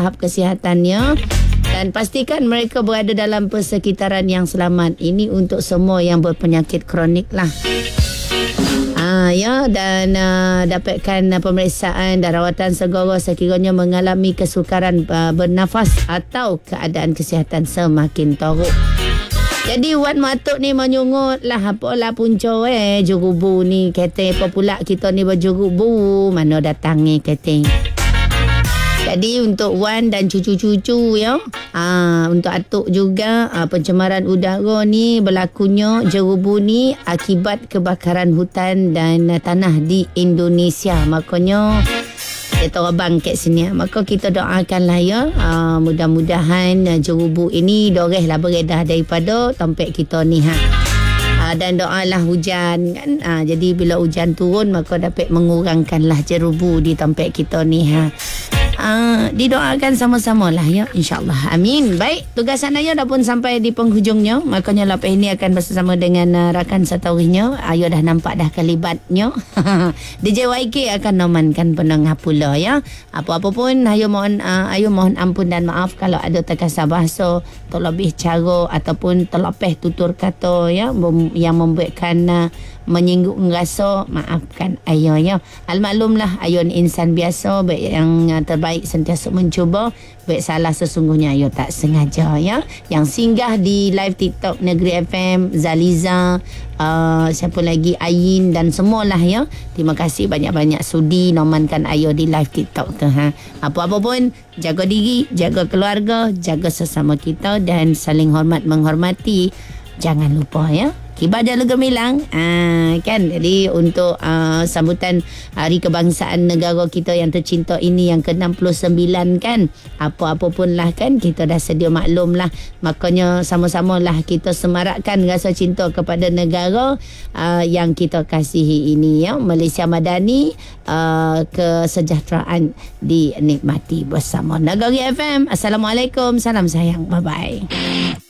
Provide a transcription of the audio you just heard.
tahap kesihatannya. Dan pastikan mereka berada dalam persekitaran yang selamat. Ini untuk semua yang berpenyakit kronik lah. Dan dapatkan pemeriksaan dan rawatan segera sekiranya mengalami kesukaran bernafas atau keadaan kesihatan semakin teruk. Jadi Wan Matuk ni menyungut lah apalah punca jurubu ni kata apa pula kita ni berjurubu mana datang ni kata. Jadi untuk Wan dan cucu-cucu ya, untuk atuk juga pencemaran udara ni berlakunya jerubu ni akibat kebakaran hutan dan tanah di Indonesia. Makanya kita orang bangkit sini. Maka kita doakanlah ya, mudah-mudahan jerubu ini dorehlah beredar daripada tempat kita ni dan doalah hujan kan. Jadi bila hujan turun maka dapat mengurangkanlah jerubu di tempat kita ni didoakan sama-sama lah ya, insyaAllah. Amin. Baik, tugasan Ayu dah pun sampai di penghujungnya. Makanya lepas ini akan bersama dengan rakan satawinya. Ayu dah nampak dah kelibatnya. DJ YK akan nomankan penengah pula ya. Apa-apa pun Ayu mohon ampun dan maaf kalau ada terkasar bahasa, terlebih cara ataupun terlepeh tutur kata ya yang membuatkan menyinggung rasa. Maafkan Ayu ya. Al-maklumlah Ayu insan biasa, baik yang terbaik sentiasa mencuba, baik salah sesungguhnya Ayu tak sengaja ya. Yang singgah di live TikTok Negeri FM, Zaliza, siapa lagi, Ayin dan semualah ya. Terima kasih banyak-banyak sudi nomankan Ayu di live TikTok tu Apa-apa pun jaga diri, jaga keluarga, jaga sesama kita dan saling hormat menghormati. Jangan lupa ya. Kibar Jalur Gemilang kan. Jadi untuk sambutan Hari Kebangsaan negara kita yang tercinta ini yang ke-69 kan, apa-apa pun lah kan, kita dah sedia maklum lah. Makanya sama-sama lah kita semarakkan rasa cinta kepada negara yang kita kasihi ini ya. Malaysia Madani, kesejahteraan dinikmati bersama Negeri FM. Assalamualaikum, salam sayang, bye-bye.